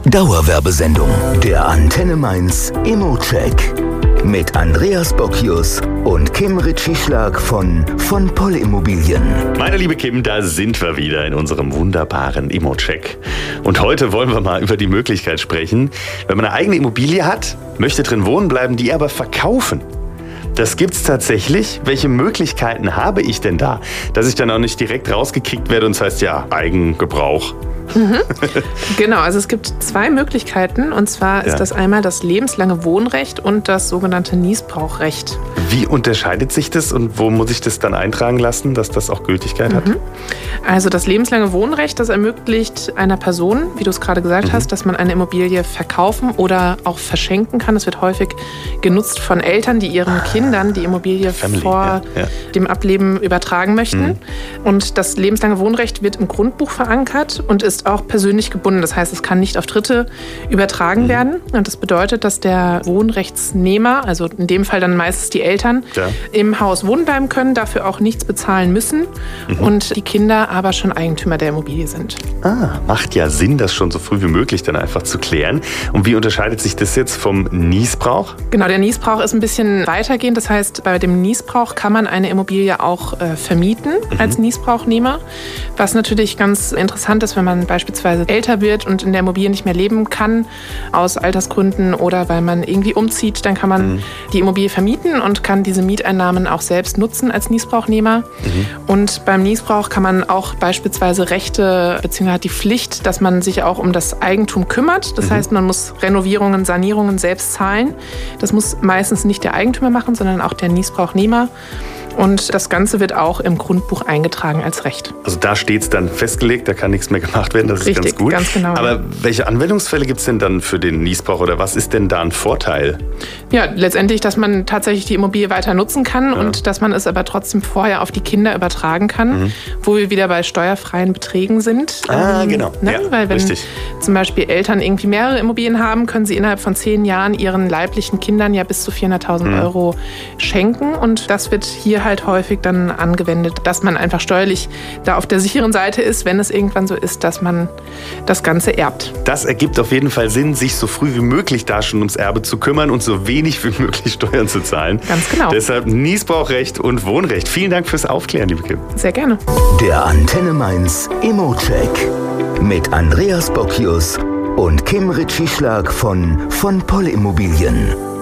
Dauerwerbesendung. Der Antenne Mainz Immo-Check. Mit Andreas Bockius und Kim Ritschieschlag von Poll Immobilien. Meine liebe Kim, da sind wir wieder in unserem wunderbaren Immo-Check. Und heute wollen wir mal über die Möglichkeit sprechen, wenn man eine eigene Immobilie hat, möchte drin wohnen bleiben, die aber verkaufen. Das gibt's tatsächlich. Welche Möglichkeiten habe ich denn da, dass ich dann auch nicht direkt rausgekickt werde und es heißt ja Eigengebrauch? Genau, also es gibt zwei Möglichkeiten, und zwar ist das einmal das lebenslange Wohnrecht und das sogenannte Niesbrauchrecht. Wie unterscheidet sich das und wo muss ich das dann eintragen lassen, dass das auch Gültigkeit hat? Also das lebenslange Wohnrecht, das ermöglicht einer Person, wie du es gerade gesagt hast, dass man eine Immobilie verkaufen oder auch verschenken kann. Es wird häufig genutzt von Eltern, die ihren Kindern die Immobilie vor dem Ableben übertragen möchten. Und das lebenslange Wohnrecht wird im Grundbuch verankert und ist auch persönlich gebunden. Das heißt, es kann nicht auf Dritte übertragen werden. Und das bedeutet, dass der Wohnrechtsnehmer, also in dem Fall dann meistens die Eltern, im Haus wohnen bleiben können, dafür auch nichts bezahlen müssen und die Kinder aber schon Eigentümer der Immobilie sind. Macht ja Sinn, das schon so früh wie möglich dann einfach zu klären. Und wie unterscheidet sich das jetzt vom Niesbrauch? Genau, der Niesbrauch ist ein bisschen weitergehend. Das heißt, bei dem Niesbrauch kann man eine Immobilie auch vermieten als Niesbrauchnehmer. Was natürlich ganz interessant ist, wenn man beispielsweise älter wird und in der Immobilie nicht mehr leben kann, aus Altersgründen oder weil man irgendwie umzieht, dann kann man die Immobilie vermieten und kann diese Mieteinnahmen auch selbst nutzen als Niesbrauchnehmer. Und beim Niesbrauch kann man auch beispielsweise Rechte bzw. hat die Pflicht, dass man sich auch um das Eigentum kümmert. Das heißt, man muss Renovierungen, Sanierungen selbst zahlen. Das muss meistens nicht der Eigentümer machen, sondern auch der Niesbrauchnehmer. Und das Ganze wird auch im Grundbuch eingetragen als Recht. Also da steht es dann festgelegt, da kann nichts mehr gemacht werden, das Richtig, ist ganz gut. Ganz genau. Aber welche Anwendungsfälle gibt es denn dann für den Niesbrauch oder was ist denn da ein Vorteil? Ja, letztendlich, dass man tatsächlich die Immobilie weiter nutzen kann und dass man es aber trotzdem vorher auf die Kinder übertragen kann, wo wir wieder bei steuerfreien Beträgen sind. Genau. Ne? Ja, weil wenn richtig. zum Beispiel Eltern irgendwie mehrere Immobilien haben, können sie innerhalb von 10 Jahren ihren leiblichen Kindern ja bis zu 400.000 Euro schenken. Und das wird hier halt häufig dann angewendet, dass man einfach steuerlich da auf der sicheren Seite ist, wenn es irgendwann so ist, dass man das Ganze erbt. Das ergibt auf jeden Fall Sinn, sich so früh wie möglich da schon ums Erbe zu kümmern und so wenig wie möglich Steuern zu zahlen. Ganz genau. Deshalb Niesbrauchrecht und Wohnrecht. Vielen Dank fürs Aufklären, liebe Kim. Sehr gerne. Der Antenne Mainz Immo-Check. Mit Andreas Bockius und Kim Ritschieschlag von Poll Immobilien.